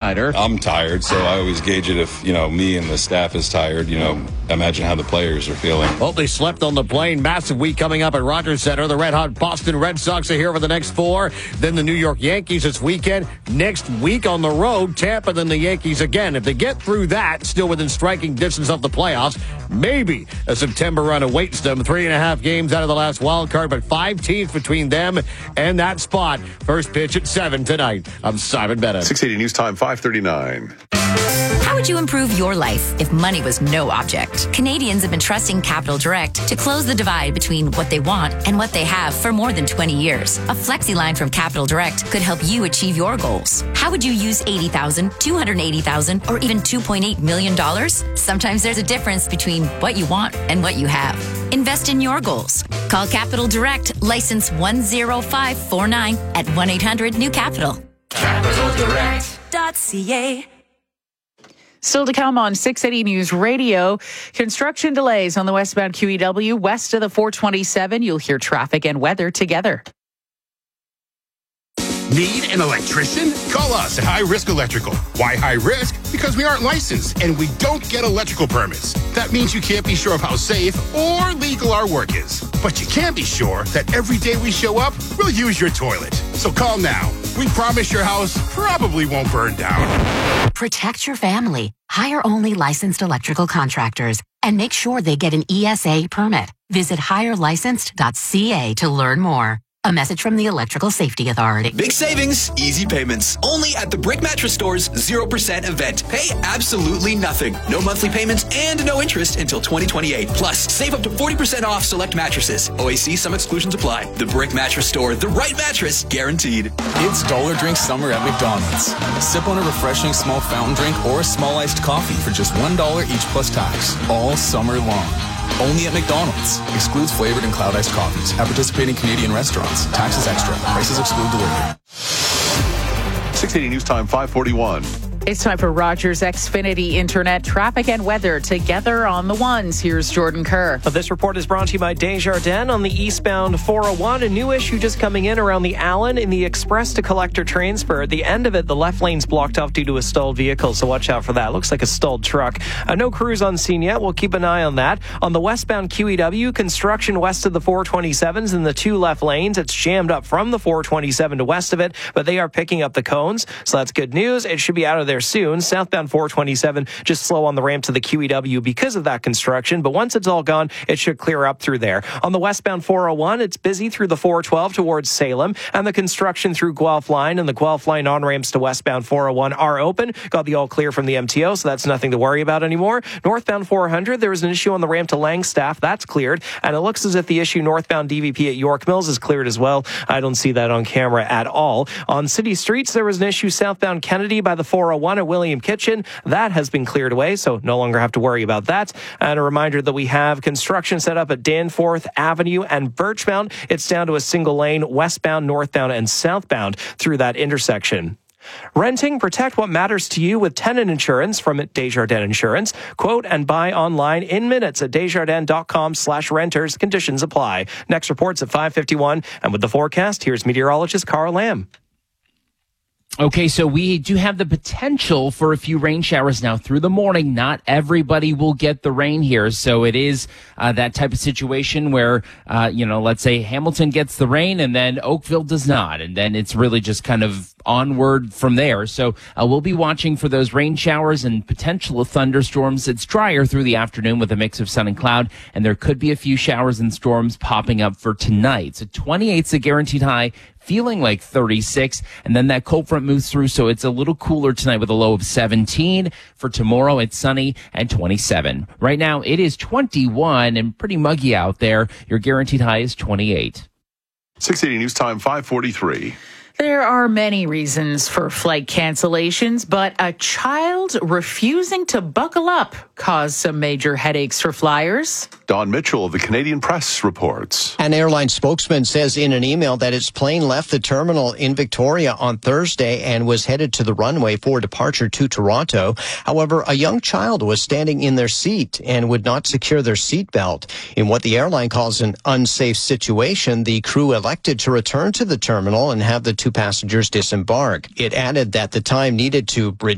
Snyder. I'm tired, so I always gauge it if, me and the staff is tired, imagine how the players are feeling. Well, they slept on the plane. Massive week coming up at Rogers Center. The red-hot Boston Red Sox are here for the next 4. Then the New York Yankees this weekend. Next week on the road, Tampa, then the Yankees again. If they get through that, still within striking distance of the playoffs, maybe a September run awaits them. 3.5 games out of the last wild card, but 5 teams between them and that spot. First pitch at 7 tonight. I'm Simon Bennett. 680 News Time, 5:39. How would you improve your life if money was no object? Canadians have been trusting Capital Direct to close the divide between what they want and what they have for more than 20 years. A flexi line from Capital Direct could help you achieve your goals. How would you use $80,000, $280,000, or even $2.8 million? Sometimes there's a difference between what you want and what you have. Invest in your goals. Call Capital Direct, license 10549 at 1-800-NEW-CAPITAL. CapitalDirect.ca. Still to come on 680 News Radio, construction delays on the westbound QEW west of the 427. You'll hear traffic and weather together. Need an electrician? Call us at High Risk Electrical. Why high risk? Because we aren't licensed and we don't get electrical permits. That means you can't be sure of how safe or legal our work is. But you can be sure that every day we show up, we'll use your toilet. So call now. We promise your house probably won't burn down. Protect your family. Hire only licensed electrical contractors and make sure they get an ESA permit. Visit hirelicensed.ca to learn more. A message from the Electrical Safety Authority. Big savings, easy payments. Only at the Brick Mattress Store's 0% event. Pay absolutely nothing. No monthly payments and no interest until 2028. Plus, save up to 40% off select mattresses. OAC, some exclusions apply. The Brick Mattress Store, the right mattress guaranteed. It's Dollar Drink Summer at McDonald's. Sip on a refreshing small fountain drink or a small iced coffee for just $1 each plus tax. All summer long. Only at McDonald's. Excludes flavored and cloud iced coffees. At participating Canadian restaurants. Taxes extra. Prices exclude delivery. 680 News Time, 5:41. It's time for Rogers Xfinity Internet traffic and weather together on the ones. Here's Jordan Kerr. This report is brought to you by Desjardins on the eastbound 401. A new issue just coming in around the Allen in the express to collector transfer. At the end of it, the left lane's blocked off due to a stalled vehicle, so watch out for that. Looks like a stalled truck. No crews on scene yet. We'll keep an eye on that. On the westbound QEW, construction west of the 427s in the 2 left lanes. It's jammed up from the 427 to west of it, but they are picking up the cones, so that's good news. It should be out of there soon. Southbound 427 just slow on the ramp to the QEW because of that construction, but once it's all gone, it should clear up through there. On the westbound 401, it's busy through the 412 towards Salem, and the construction through Guelph Line and the Guelph Line on-ramps to westbound 401 are open. Got the all clear from the MTO, so that's nothing to worry about anymore. Northbound 400, there was an issue on the ramp to Langstaff. That's cleared, and it looks as if the issue northbound DVP at York Mills is cleared as well. I don't see that on camera at all. On city streets, there was an issue southbound Kennedy by the 401 at William Kitchen. That has been cleared away, so no longer have to worry about that. And a reminder that we have construction set up at Danforth Avenue and Birchmount. It's down to a single lane, westbound, northbound, and southbound through that intersection. Renting, protect what matters to you with tenant insurance from Desjardins Insurance. Quote and buy online in minutes at desjardins.com/renters. Conditions apply. Next report's at 5:51. And with the forecast, here's meteorologist Carl Lamb. Okay, so we do have the potential for a few rain showers now through the morning. Not everybody will get the rain here, so it is that type of situation where, let's say Hamilton gets the rain and then Oakville does not, and then it's really just kind of onward from there. So we'll be watching for those rain showers and potential thunderstorms. It's drier through the afternoon with a mix of sun and cloud, and there could be a few showers and storms popping up for tonight. So 28's a guaranteed high, feeling like 36, and then that cold front moves through, so it's a little cooler tonight with a low of 17. For tomorrow, it's sunny and 27. Right now, it is 21 and pretty muggy out there. Your guaranteed high is 28. 680 News Time, 5:43. There are many reasons for flight cancellations, but a child refusing to buckle up caused some major headaches for flyers. Don Mitchell of the Canadian Press reports. An airline spokesman says in an email that its plane left the terminal in Victoria on Thursday and was headed to the runway for departure to Toronto. However, a young child was standing in their seat and would not secure their seatbelt. In what the airline calls an unsafe situation, the crew elected to return to the terminal and have the 2 passengers disembark. It added that the time needed to bridge